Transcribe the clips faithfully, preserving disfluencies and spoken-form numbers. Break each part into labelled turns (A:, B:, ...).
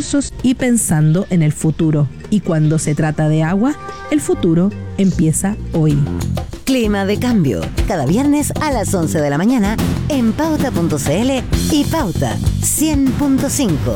A: recursos y pensando en el futuro. Y cuando se trata de agua, el futuro empieza hoy.
B: Clima de Cambio, cada viernes a las once de la mañana en pauta punto c l y Pauta cien punto cinco.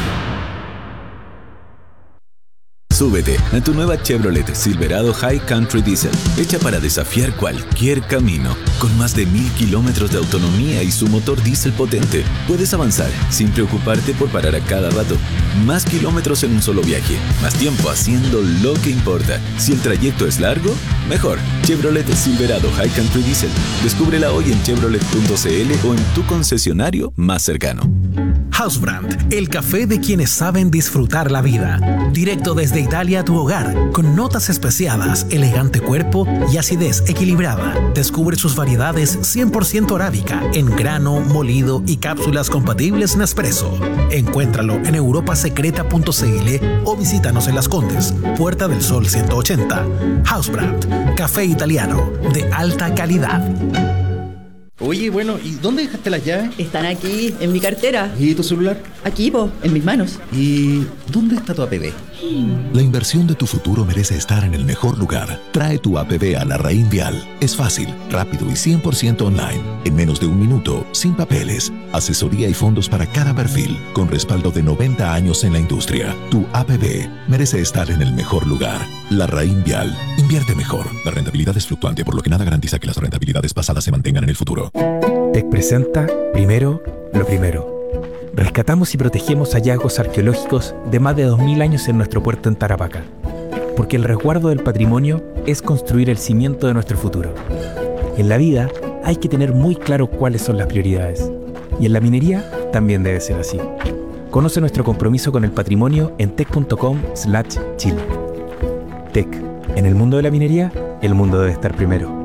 C: Súbete a tu nueva Chevrolet Silverado High Country Diesel, hecha para desafiar cualquier camino. Con más de mil kilómetros de autonomía y su motor diésel potente, puedes avanzar sin preocuparte por parar a cada rato. Más kilómetros en un solo viaje, más tiempo haciendo lo que importa. Si el trayecto es largo, mejor. Chevrolet Silverado High Country Diesel. Descúbrela hoy en chevrolet punto c l o en tu concesionario más cercano.
D: Hausbrand, el café de quienes saben disfrutar la vida. Directo desde Italia a tu hogar, con notas especiadas, elegante cuerpo y acidez equilibrada. Descubre sus variedades cien por ciento arábica, en grano, molido y cápsulas compatibles Nespresso. Encuéntralo en europa secreta punto c l o visítanos en Las Condes, Puerta del Sol ciento ochenta. Hausbrand, café italiano de alta calidad.
E: Oye, bueno, ¿y dónde dejaste las llaves?
F: Están aquí, en mi cartera.
E: ¿Y tu celular?
F: Aquí, po, en mis manos.
E: ¿Y dónde está tu A P B?
G: La inversión de tu futuro merece estar en el mejor lugar. Trae tu A P B a Larraín Vial. Es fácil, rápido y cien por ciento online. En menos de un minuto, sin papeles. Asesoría y fondos para cada perfil, con respaldo de noventa años en la industria. Tu A P B merece estar en el mejor lugar. Larraín Vial. Invierte mejor. La rentabilidad es fluctuante, por lo que nada garantiza que las rentabilidades pasadas se mantengan en el futuro.
H: T E C presenta Primero lo Primero. Rescatamos y protegemos hallazgos arqueológicos de más de dos mil años en nuestro puerto en Tarapacá. Porque el resguardo del patrimonio es construir el cimiento de nuestro futuro. En la vida hay que tener muy claro cuáles son las prioridades. Y en la minería también debe ser así. Conoce nuestro compromiso con el patrimonio en tec punto com slash chile. T E C. En el mundo de la minería, el mundo debe estar primero.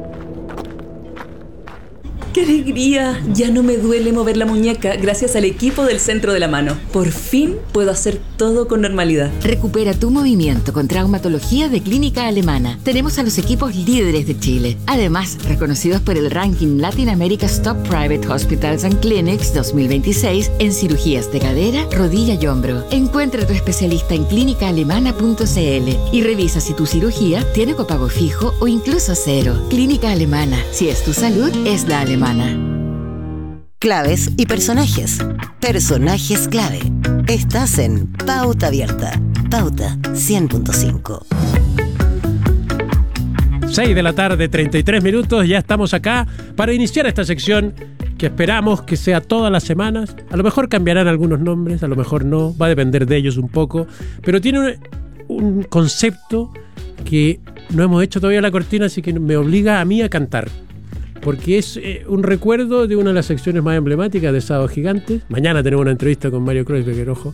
F: ¡Qué alegría! Ya no me duele mover la muñeca gracias al equipo del Centro de la Mano. Por fin puedo hacer todo con normalidad.
B: Recupera tu movimiento con traumatología de Clínica Alemana. Tenemos a los equipos líderes de Chile. Además, reconocidos por el ranking Latin America's Top Private Hospitals and Clinics dos mil veintiséis en cirugías de cadera, rodilla y hombro. Encuentra a tu especialista en clínica alemana punto c l y revisa si tu cirugía tiene copago fijo o incluso cero. Clínica Alemana. Si es tu salud, es la alemana. Claves y personajes. Personajes clave. Estás en Pauta Abierta. Pauta cien punto cinco.
I: seis de la tarde, treinta y tres minutos. Ya estamos acá para iniciar esta sección que esperamos que sea todas las semanas. A lo mejor cambiarán algunos nombres, a lo mejor no. Va a depender de ellos un poco. Pero tiene un, un concepto que no hemos hecho todavía la cortina, así que me obliga a mí a cantar. Porque es eh, un recuerdo de una de las secciones más emblemáticas de Sábados Gigantes. Mañana tenemos una entrevista con Mario Kreuzberger, ojo,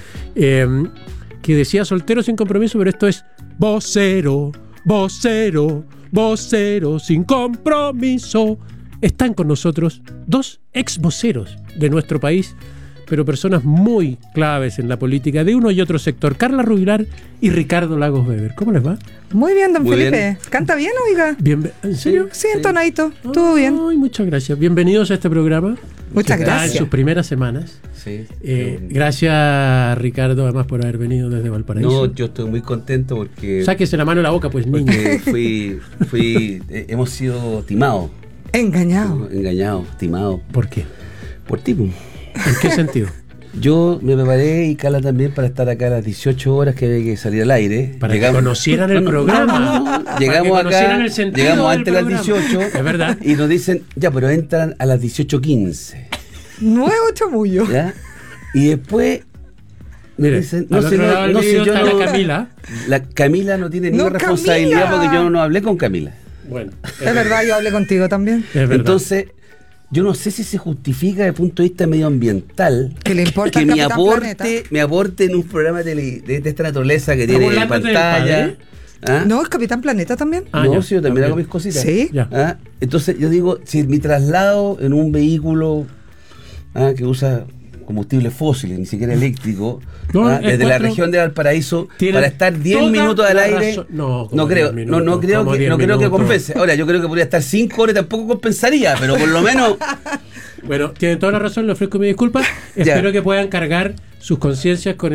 I: eh, que decía soltero sin compromiso, pero esto es vocero, vocero, vocero sin compromiso. Están con nosotros dos ex voceros de nuestro país, pero personas muy claves en la política de uno y otro sector. Carla Rubilar y Ricardo Lagos Weber. ¿Cómo les va?
J: Muy bien, don
I: Muy
J: Felipe.
I: bien.
J: ¿Canta bien, oiga?
I: Bien, ¿en serio?
J: Sí, entonadito. Todo bien.
I: Ay, muchas gracias. Bienvenidos a este programa.
J: Muchas
I: que está
J: gracias.
I: en sus primeras semanas.
K: Sí.
I: Eh, gracias, Ricardo, además por haber venido desde Valparaíso.
K: No, yo estoy muy contento porque...
I: Sáquese la mano de la boca, pues, niño.
K: Porque fui, fui, eh, hemos sido timados.
J: Engañados.
K: Engañados, timados.
I: ¿Por qué?
K: Por ti. ¿En
I: qué sentido?
K: Yo me preparé y Carla también para estar acá a las dieciocho horas que había que salir al aire.
I: Para Llegamos... que conocieran el programa.
K: No, no, no. Llegamos acá,
I: el
K: llegamos antes de las dieciocho.
I: Es verdad.
K: Y nos dicen, ya, pero entran a las dieciocho quince.
J: Nuevo chamullo.
K: ¿Ya? Y después
I: Mire,
K: dicen, no sé, no, no sé, yo
I: está
K: no,
I: la Camila.
K: La Camila no tiene
J: no,
K: ninguna responsabilidad
J: Camila.
K: porque yo no hablé con Camila.
I: Bueno,
J: es, es verdad, yo hablé contigo también.
I: Es
K: Entonces, yo no sé si se justifica desde el punto de vista medioambiental
J: que le importa
K: que
J: el
K: mi aporte,
J: Planeta.
K: me aporte en un programa de, de, de esta naturaleza que tiene pantalla.
J: ¿Ah? No, es Capitán Planeta también.
K: Ah, no, ya, sí, yo también, también hago mis cositas.
J: Sí.
K: ¿Ah? Entonces yo digo, si mi traslado en un vehículo ¿ah? que usa combustibles fósiles, ni siquiera eléctrico,
I: no,
K: ¿ah? desde la región de Valparaíso para estar diez minutos al aire, no, no creo, minutos, no, no creo que no creo que compense. Ahora, yo creo que podría estar cinco horas y tampoco compensaría, pero por lo menos.
I: Bueno, tienen toda la razón, le ofrezco mi disculpa. Espero que puedan cargar sus conciencias con